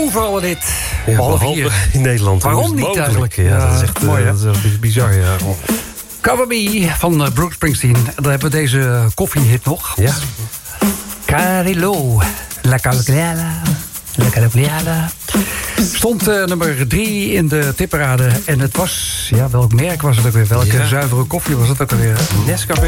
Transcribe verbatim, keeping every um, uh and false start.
overal dit. Ja, behalve, behalve hier. in Nederland. Waarom niet eigenlijk? Ja, ja, dat is echt mooi, dat is echt bizar, ja. Cover Me van Bruce Springsteen. Dan hebben we deze koffiehit nog. Ja. Carilo. La Calcliala. La Calcliala. Stond uh, nummer drie in de tipparade. En het was, ja, welk merk was het ook weer? Welke ja. zuivere koffie was het ook alweer? Nescafé.